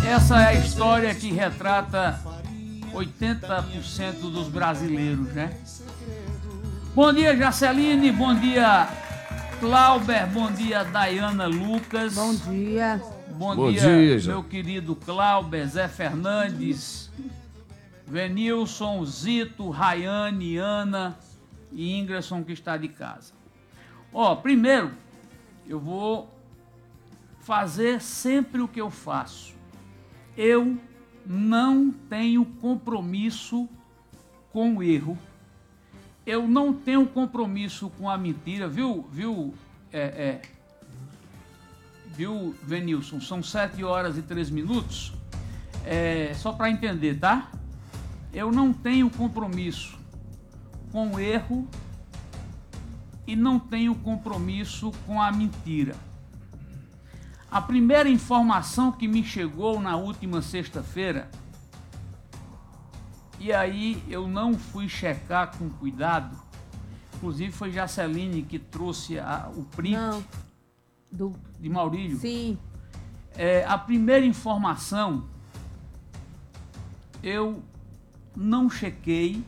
Essa é a história que retrata 80% dos brasileiros, né? Bom dia, Jaceline, bom dia, Clauber, bom dia, Dayana Lucas. Bom dia. Bom dia, meu querido Clauber, Zé Fernandes, Venilson, Zito, Rayane, Ana e Ingresson, que está de casa. Primeiro, eu vou fazer sempre o que eu faço. Eu não tenho compromisso com o erro. Eu não tenho compromisso com a mentira, viu, Venilson? São 7h03. Só para entender, tá? Eu não tenho compromisso com o erro e não tenho compromisso com a mentira. A primeira informação que me chegou na última sexta-feira, e aí eu não fui checar com cuidado, inclusive foi Jaceline que trouxe o print de Maurílio. Sim. A primeira informação eu não chequei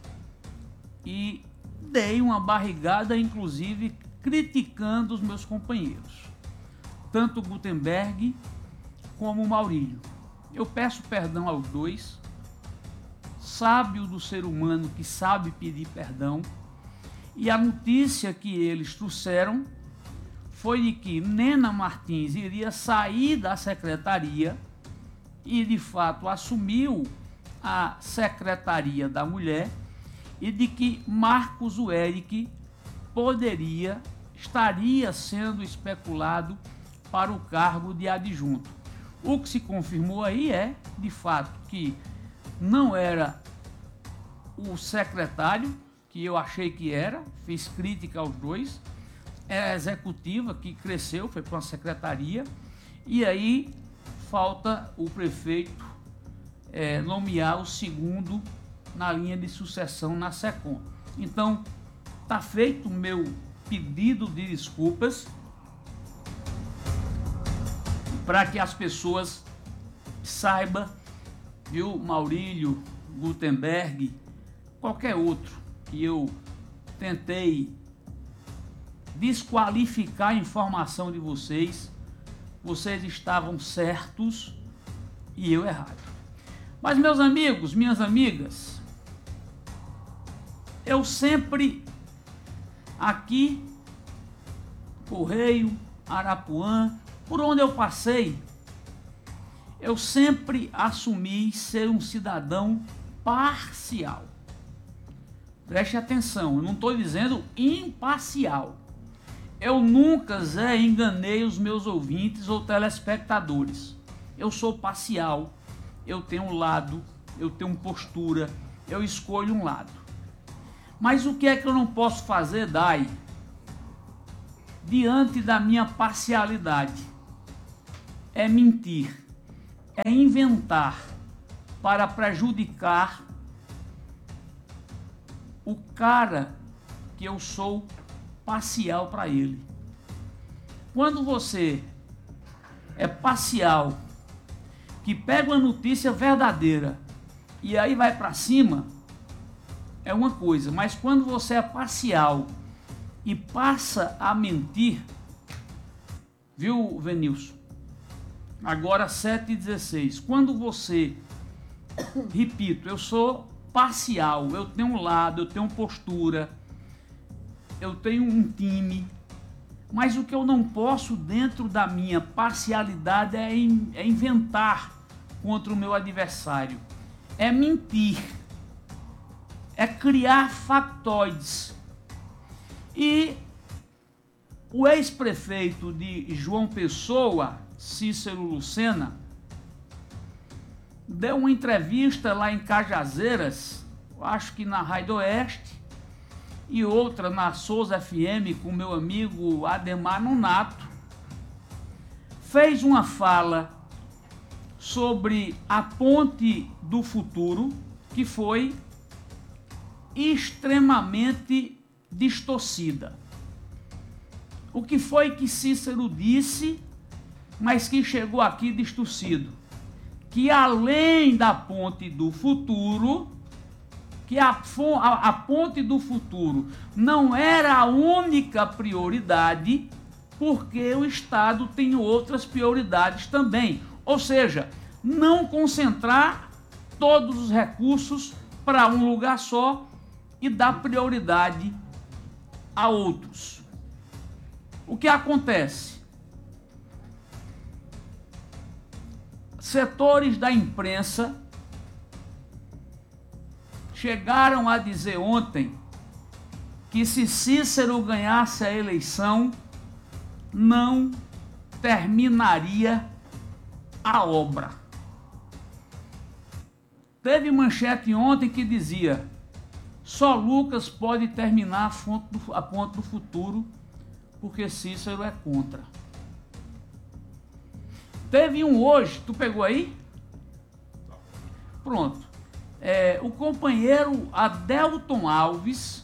e dei uma barrigada, inclusive criticando os meus companheiros, tanto Gutenberg como Maurílio. Eu peço perdão aos dois, sábio do ser humano que sabe pedir perdão, e a notícia que eles trouxeram foi de que Nena Martins iria sair da secretaria e de fato assumiu a secretaria da mulher, e de que Marcos Eric estaria sendo especulado para o cargo de adjunto. O que se confirmou aí é, de fato, que não era o secretário, que eu achei que era, fiz crítica aos dois, era a executiva que cresceu, foi para uma secretaria, e aí falta o prefeito nomear o segundo na linha de sucessão na SECOM. Então, está feito o meu pedido de desculpas para que as pessoas saibam, viu, Maurílio, Gutenberg, qualquer outro que eu tentei desqualificar a informação de vocês, vocês estavam certos e eu errado. Mas, meus amigos, minhas amigas, eu sempre aqui, Correio, Arapuã, por onde eu passei, eu sempre assumi ser um cidadão parcial. Preste atenção, eu não estou dizendo imparcial. Eu nunca, Zé, enganei os meus ouvintes ou telespectadores. Eu sou parcial, eu tenho um lado, eu tenho postura, eu escolho um lado. Mas o que é que eu não posso fazer, Dai, diante da minha parcialidade? É mentir, é inventar para prejudicar o cara que eu sou parcial para ele. Quando você é parcial, que pega uma notícia verdadeira e aí vai para cima, é uma coisa. Mas quando você é parcial e passa a mentir, viu, Venilson? Agora 7h16. Quando você, repito, eu sou parcial, eu tenho um lado, eu tenho postura, eu tenho um time, mas o que eu não posso dentro da minha parcialidade é inventar contra o meu adversário, é mentir, é criar factoides. E o ex-prefeito de João Pessoa, Cícero Lucena, deu uma entrevista lá em Cajazeiras, acho que na Rádio Oeste, e outra na Souza FM com meu amigo Ademar Nonato. Fez uma fala sobre a ponte do futuro que foi extremamente distorcida. O que foi que Cícero disse, mas que chegou aqui distorcido? que além da Ponte do Futuro, que a Ponte do Futuro não era a única prioridade, porque o Estado tem outras prioridades também. Ou seja, não concentrar todos os recursos para um lugar só e dar prioridade a outros. O que acontece? Setores da imprensa chegaram a dizer ontem que se Cícero ganhasse a eleição, não terminaria a obra. Teve manchete ontem que dizia: só Lucas pode terminar a Ponte do Futuro porque Cícero é contra. Teve um hoje, tu pegou aí? Pronto. O companheiro Adelton Alves,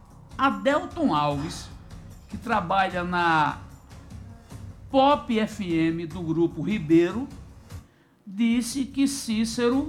que trabalha na Pop FM do Grupo Ribeiro, disse que Cícero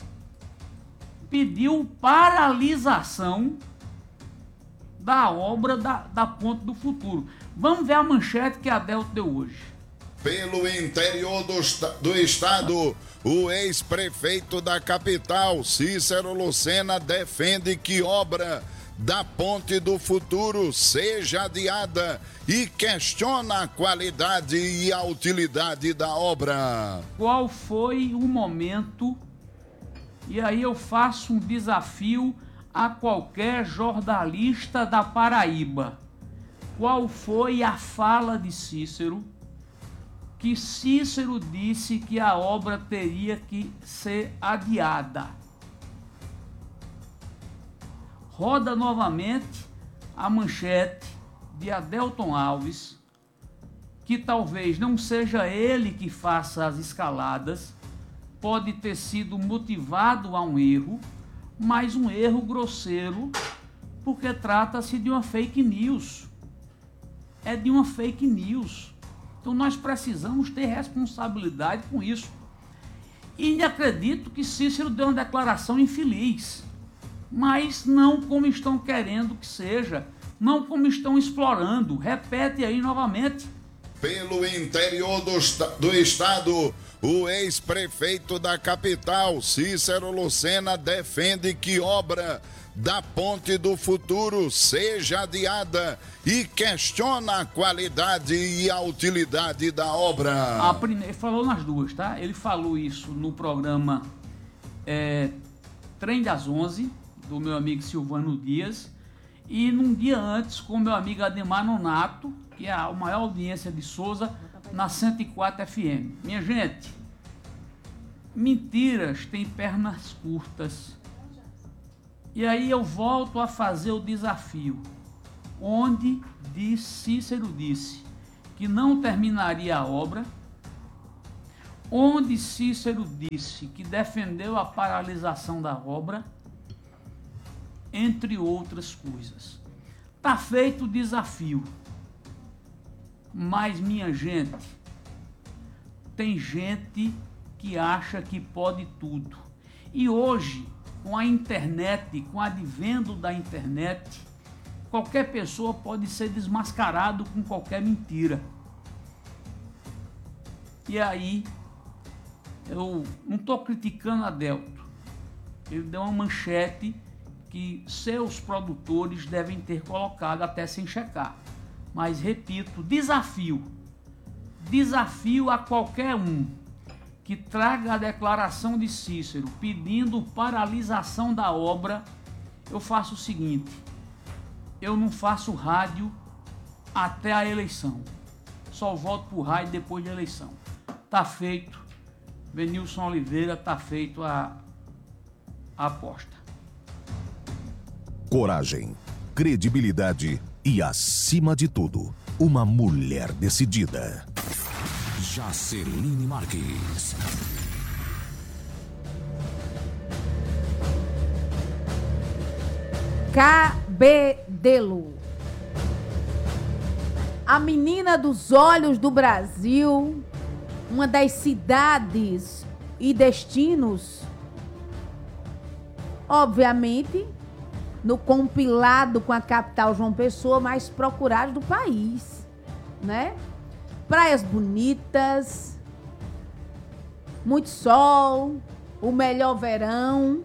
pediu paralisação da obra da Ponte do Futuro. Vamos ver a manchete que a Adelton deu hoje. Pelo interior do estado, o ex-prefeito da capital, Cícero Lucena, defende que obra da Ponte do Futuro seja adiada e questiona a qualidade e a utilidade da obra. Qual foi o momento? E aí eu faço um desafio a qualquer jornalista da Paraíba. Qual foi a fala de Cícero? Que Cícero disse que a obra teria que ser adiada. Roda novamente a manchete de Adelton Alves, que talvez não seja ele que faça as escaladas, pode ter sido motivado a um erro, mas um erro grosseiro, porque trata-se de uma fake news. É de uma fake news. Então nós precisamos ter responsabilidade com isso. E acredito que Cícero deu uma declaração infeliz, mas não como estão querendo que seja, não como estão explorando. Repete aí novamente. Pelo interior do estado, o ex-prefeito da capital, Cícero Lucena, defende que obra da Ponte do Futuro seja adiada e questiona a qualidade e a utilidade da obra. Ele falou nas duas, tá? Ele falou isso no programa Trem das 11, do meu amigo Silvano Dias, e num dia antes com meu amigo Ademar Nonato, que é a maior audiência de Souza, na 104 FM. Minha gente, mentiras têm pernas curtas. E aí eu volto a fazer o desafio, onde Cícero disse que não terminaria a obra, onde Cícero disse que defendeu a paralisação da obra, entre outras coisas. Tá feito o desafio, mas minha gente, tem gente que acha que pode tudo. E hoje, com a internet, com o advento da internet, qualquer pessoa pode ser desmascarado com qualquer mentira. E aí, eu não estou criticando a Adelton. Ele deu uma manchete que seus produtores devem ter colocado até sem checar. Mas, repito, desafio a qualquer um que traga a declaração de Cícero pedindo paralisação da obra. Eu faço o seguinte: eu não faço rádio até a eleição, só volto pro rádio depois da eleição. Tá feito, Venilson Oliveira, tá feito a aposta. Coragem, credibilidade e, acima de tudo, uma mulher decidida. Jaceline Marques. Cabedelo. A menina dos olhos do Brasil, uma das cidades e destinos, obviamente, no compilado com a capital João Pessoa, mais procurado do país, né? Praias bonitas, muito sol, o melhor verão.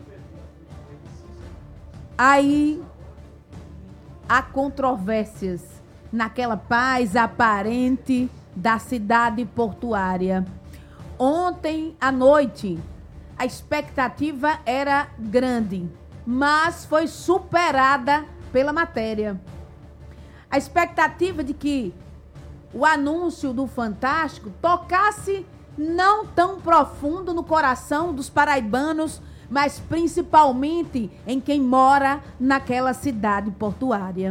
Aí há controvérsias naquela paz aparente da cidade portuária. Ontem à noite, a expectativa era grande, mas foi superada pela matéria. A expectativa de que o anúncio do Fantástico tocasse não tão profundo no coração dos paraibanos, mas principalmente em quem mora naquela cidade portuária.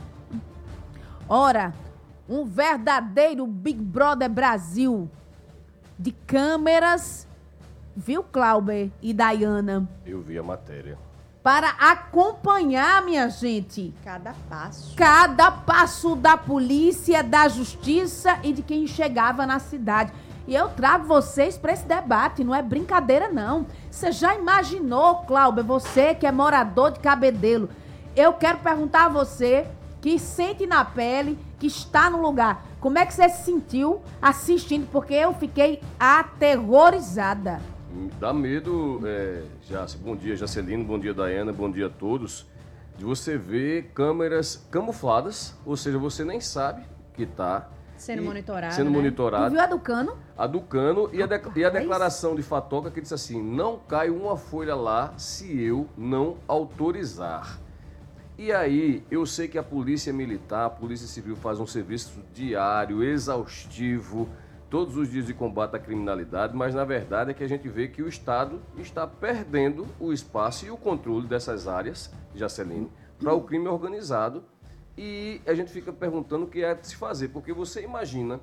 Ora, um verdadeiro Big Brother Brasil de câmeras, viu, Cláudio e Dayana? Eu vi a matéria. Para acompanhar, minha gente, Cada passo da polícia, da justiça e de quem chegava na cidade. E eu trago vocês para esse debate, não é brincadeira não. Você já imaginou, Cláudio, você que é morador de Cabedelo, eu quero perguntar a você que sente na pele, que está no lugar, como é que você se sentiu assistindo? Porque eu fiquei aterrorizada. Dá medo, bom dia, Jacelino, bom dia, Dayana, bom dia a todos, de você ver câmeras camufladas, ou seja, você nem sabe que está sendo monitorado. Sendo né? monitorado. Tu viu a do Cano? A do Cano e a declaração de Fatoca que disse assim: não cai uma folha lá se eu não autorizar. E aí, eu sei que a Polícia Militar, a Polícia Civil faz um serviço diário, exaustivo, todos os dias de combate à criminalidade, mas na verdade é que a gente vê que o Estado está perdendo o espaço e o controle dessas áreas, Jacelino, para o crime organizado. E a gente fica perguntando o que é de se fazer, porque você imagina,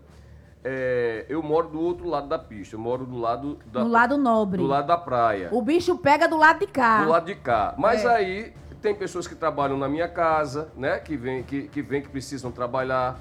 eu moro do outro lado da pista, eu moro do lado do lado nobre. Do lado da praia. O bicho pega do lado de cá. Do lado de cá. Mas aí tem pessoas que trabalham na minha casa, né? Que precisam trabalhar.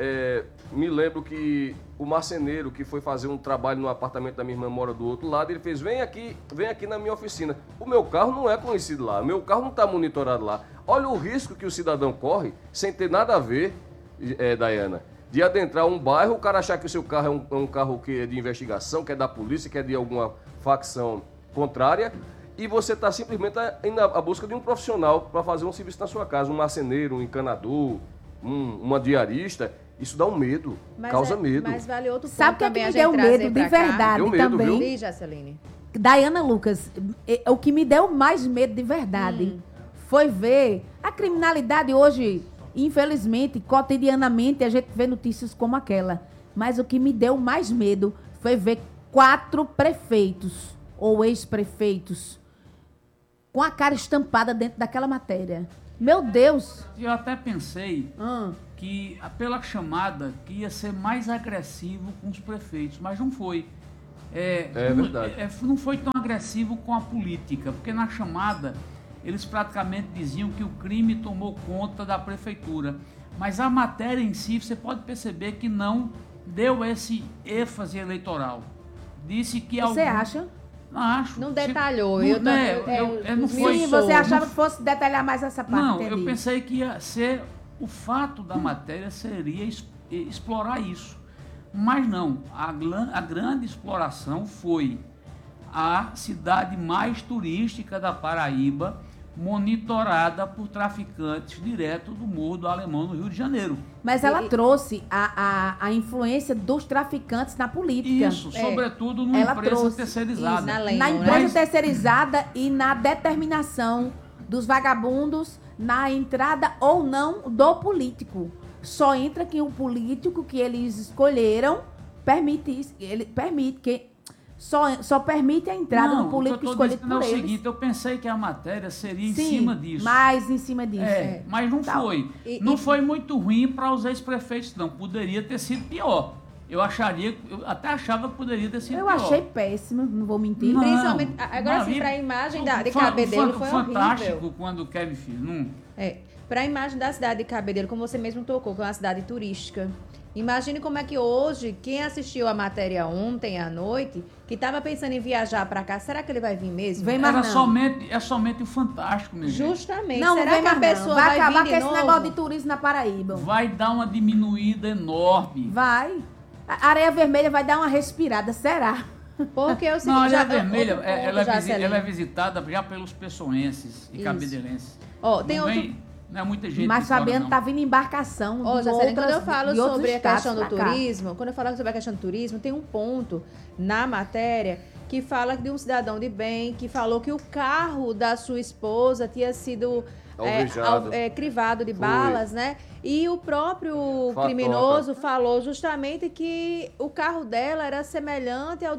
Me lembro que o marceneiro que foi fazer um trabalho no apartamento da minha irmã, mora do outro lado, ele fez, vem aqui na minha oficina. O meu carro não é conhecido lá, o meu carro não está monitorado lá. Olha o risco que o cidadão corre, sem ter nada a ver, Dayana, de adentrar um bairro, o cara achar que o seu carro é um carro que é de investigação, que é da polícia, que é de alguma facção contrária, e você está simplesmente indo à busca de um profissional para fazer um serviço na sua casa, um marceneiro, um encanador, uma diarista. Isso dá um medo, causa medo. Mas vale outro ponto. Sabe o que me deu medo de verdade deu medo, também? Viu? Jaceline. Dayana Lucas, o que me deu mais medo de verdade foi ver a criminalidade hoje, infelizmente, cotidianamente, a gente vê notícias como aquela. Mas o que me deu mais medo foi ver 4 prefeitos ou ex-prefeitos com a cara estampada dentro daquela matéria. Meu Deus! Eu até pensei que, pela chamada, que ia ser mais agressivo com os prefeitos, mas não foi. Verdade. Não foi tão agressivo com a política, porque na chamada eles praticamente diziam que o crime tomou conta da prefeitura. Mas a matéria em si, você pode perceber que não deu esse ênfase eleitoral. Disse que Você acha? Acho. Não detalhou. Não foi. Sim, você achava que fosse detalhar mais essa parte? Não, entendi. eu pensei que ia ser... O fato da matéria seria explorar isso. Mas não. A grande exploração foi a cidade mais turística da Paraíba, monitorada por traficantes direto do Morro do Alemão, no Rio de Janeiro. Mas ela trouxe a influência dos traficantes na política. Isso, sobretudo numa empresa terceirizada. Isso, na empresa terceirizada e na determinação dos vagabundos na entrada ou não do político. Só entra que o político que eles escolheram permite só permite a entrada do político escolhido por eles. É o seguinte, eu pensei que a matéria seria em cima disso. Mais em cima disso. Mas não foi. Não foi muito ruim para os ex-prefeitos, não. Poderia ter sido pior. Eu até achava que poderia ter sido pior. Eu achei péssimo, não vou mentir. Não, Principalmente, agora sim, para a imagem de Cabedelo foi fantástico horrível. Quando o Kevin Filho. Para a imagem da cidade de Cabedelo, como você mesmo tocou, que é uma cidade turística, Imagine como é que hoje, quem assistiu a matéria ontem à noite, que estava pensando em viajar para cá, será que ele vai vir mesmo? Vem mais É somente o Fantástico, meu gente. Justamente. Não, será não vem que a mais pessoa não. Vai acabar vir com esse novo? negócio de turismo na Paraíba. Vai dar uma diminuída enorme. Vai. A Areia Vermelha vai dar uma respirada, será? Porque eu sei Não, a já, Areia Vermelha, outro ela ponto, é visitada já pelos pessoenses e Isso. cabedelenses. Ó, tem não, outro... não é muita gente. Mas de fora, Fabiano não. tá vindo embarcação. Ó, Jacelene, quando eu falo de outros sobre a estados questão do pra cá. turismo, quando eu falo sobre a questão do turismo, tem um ponto na matéria que fala de um cidadão de bem que falou que o carro da sua esposa tinha sido Alvejado. crivado de Foi. balas, né? E o próprio Fatoca. criminoso falou justamente que o carro dela era semelhante ao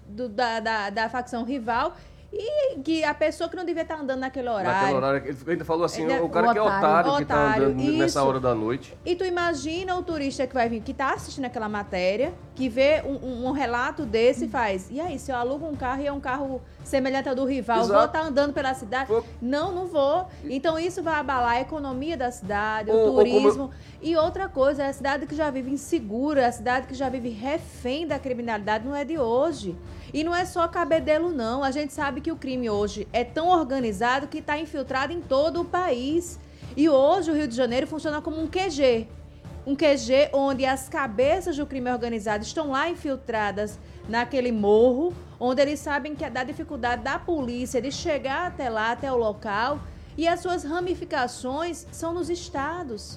da facção rival e que a pessoa que não devia estar andando naquele horário. Naquele horário, ele ainda falou assim, Ele é o cara que é otário que tá otário, andando nessa isso. hora da noite. E tu imagina o turista que vai vir, que tá assistindo aquela matéria, que vê um relato desse e faz, e aí, se eu alugo um carro e é um carro semelhante ao do rival, Exato. vou estar andando pela cidade? Vou. Não vou. Então isso vai abalar a economia da cidade, o Ou turismo. E outra coisa, é a cidade que já vive insegura, é a cidade que já vive refém da criminalidade, não é de hoje. E não é só Cabedelo, não. A gente sabe que o crime hoje é tão organizado que está infiltrado em todo o país. E hoje o Rio de Janeiro funciona como um QG. Um QG onde as cabeças do crime organizado estão lá infiltradas naquele morro, onde eles sabem que é da dificuldade da polícia de chegar até lá, até o local, e as suas ramificações são nos estados.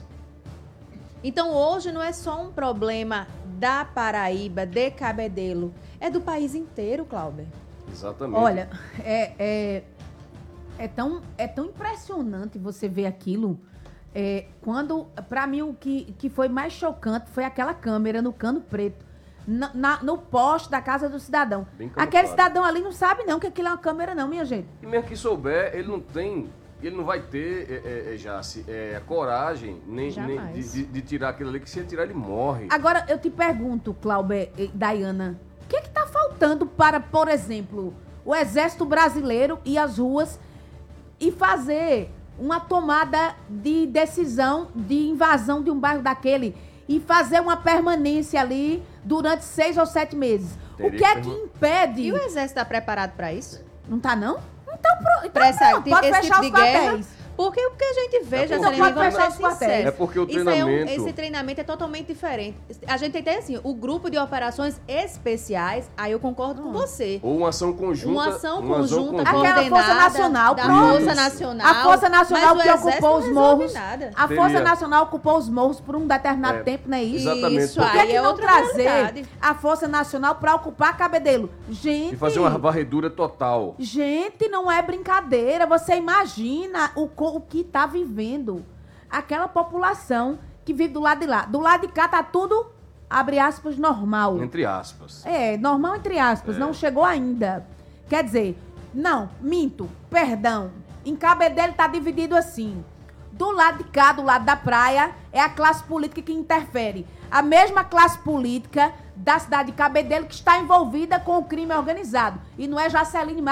Então hoje não é só um problema da Paraíba, de Cabedelo, é do país inteiro, Cláudio. Exatamente. Olha, é tão impressionante você ver aquilo. Quando, pra mim, o que foi mais chocante foi aquela câmera no Cano Preto, no poste da casa do cidadão. Bem camuflado. Aquele cidadão ali não sabe não que aquilo é uma câmera não, minha gente. E mesmo que souber, ele não vai ter, Jace, a coragem nem Jamais. de tirar aquilo ali, que se ele tirar, ele morre. Agora, eu te pergunto, Cláudio e Dayana, o que tá faltando para, por exemplo, o Exército Brasileiro ir às ruas e fazer uma tomada de decisão de invasão de um bairro daquele e fazer uma permanência ali durante 6 ou 7 meses? O que é que impede? E o Exército está preparado para isso? Não tá, não? Então, Pra esse pode tipo fechar de os guerra? quartéis. Porque o que a gente vê, É Jacelene, porque- vamos ser Pode fechar os sinceros. É porque o Isso treinamento... esse treinamento é totalmente diferente. A gente tem assim, o grupo de operações especiais, aí eu concordo com você. Ou uma ação conjunta. Uma ação conjunta Aquela coordenada Força Nacional, da pronto. Força Nacional. A Força Nacional mas que o Exército ocupou não os resolve morros. nada. A Força Teria. Nacional ocupou os morros por um determinado É. tempo, não é isso? Exatamente. Isso Por que, aí que é não outra trazer realidade. a Força Nacional para ocupar Cabedelo? Gente, E fazer uma varredura total. gente, não é brincadeira. Você imagina o que está vivendo aquela população que vive do lado de lá. Do lado de cá tá tudo, abre aspas, normal. Entre aspas. Normal entre aspas, não chegou ainda. Quer dizer, não, minto, perdão. Em Cabedelo tá dividido assim. Do lado de cá, do lado da praia, é a classe política que interfere. A mesma classe política da cidade de Cabedelo que está envolvida com o crime organizado. E não é Jacelene